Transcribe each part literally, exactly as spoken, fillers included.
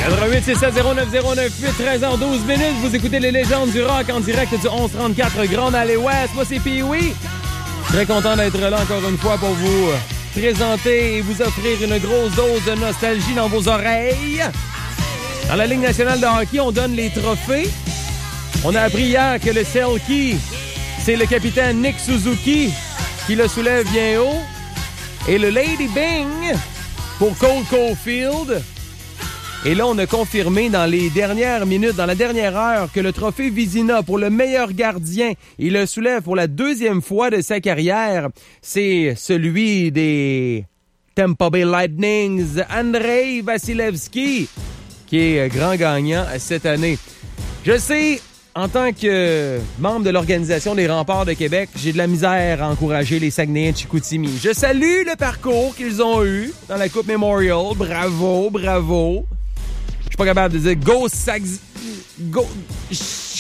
quatre-vingt-huit six sept zéro neuf zéro neuf huit, treize heures douze minutes. Vous écoutez les légendes du rock en direct du onze trente-quatre Grande Allée Ouest. Moi, c'est Pee-Wee. Très content d'être là encore une fois pour vous présenter et vous offrir une grosse dose de nostalgie dans vos oreilles. Dans la Ligue nationale de hockey, on donne les trophées. On a appris hier que le Selkie, c'est le capitaine Nick Suzuki qui le soulève bien haut. Et le Lady Bing pour Cole Caulfield. Et là, on a confirmé dans les dernières minutes, dans la dernière heure, que le trophée Vizina pour le meilleur gardien, il le soulève pour la deuxième fois de sa carrière. C'est celui des Tampa Bay Lightnings, Andrei Vasilevski, qui est grand gagnant cette année. Je sais, en tant que membre de l'Organisation des Remparts de Québec, j'ai de la misère à encourager les Saguenayens de Chicoutimi. Je salue le parcours qu'ils ont eu dans la Coupe Memorial. Bravo, bravo. Je suis pas capable de dire « Go, Sags... Go... » Je suis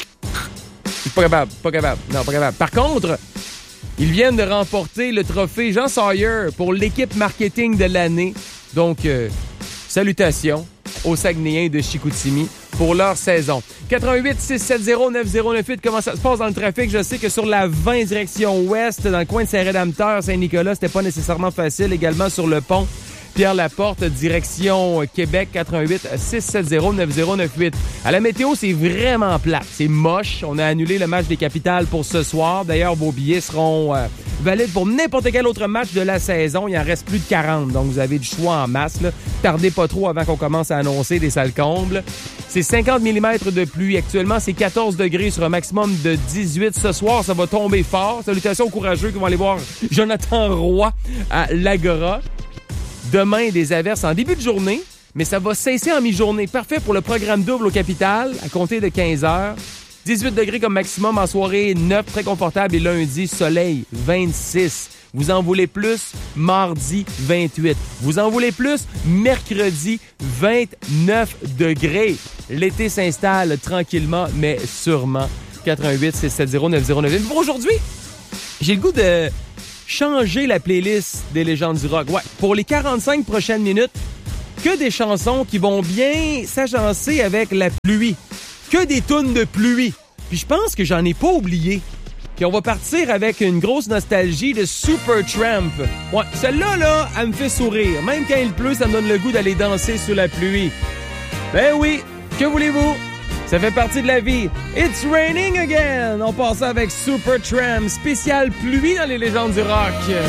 pas capable, pas capable. Non, pas capable. Par contre, ils viennent de remporter le trophée Jean Sawyer pour l'équipe marketing de l'année. Donc, euh, salutations aux Saguenayens de Chicoutimi pour leur saison. quatre-vingt-huit six sept zéro neuf zéro neuf huit, comment ça se passe dans le trafic? Je sais que sur la vingt direction ouest, dans le coin de Saint-Rédempteur, Saint-Nicolas, c'était pas nécessairement facile. Également sur le pont Pierre-Laporte, direction Québec, quatre-vingt-huit six sept zéro neuf zéro neuf huit. À la météo, c'est vraiment plate. C'est moche. On a annulé le match des Capitales pour ce soir. D'ailleurs, vos billets seront euh, valides pour n'importe quel autre match de la saison. Il en reste plus de quarante, donc vous avez du choix en masse. Là. Tardez pas trop avant qu'on commence à annoncer des salles combles. C'est cinquante millimètres de pluie. Actuellement, c'est quatorze degrés sur un maximum de dix-huit. Ce soir, ça va tomber fort. Salutations aux courageux qui vont aller voir Jonathan Roy à l'Agora. Demain, des averses en début de journée, mais ça va cesser en mi-journée. Parfait pour le programme double au Capitale, à compter de quinze heures. dix-huit degrés comme maximum en soirée, neuf, très confortable. Et lundi, soleil, vingt-six. Vous en voulez plus? Mardi, vingt-huit. Vous en voulez plus? Mercredi, vingt-neuf degrés. L'été s'installe tranquillement, mais sûrement. quatre-vingt-huit six sept zéro neuf zéro neuf. Pour aujourd'hui, j'ai le goût de changer la playlist des légendes du rock. Ouais, pour les quarante-cinq prochaines minutes, que des chansons qui vont bien s'agencer avec la pluie. Que des tunes de pluie. Puis je pense que j'en ai pas oublié. Puis on va partir avec une grosse nostalgie de Supertramp. Ouais, celle-là, là, elle me fait sourire. Même quand il pleut, ça me donne le goût d'aller danser sous la pluie. Ben oui, que voulez-vous? Ça fait partie de la vie. It's raining again! On passe avec Supertramp, spécial pluie dans les légendes du rock.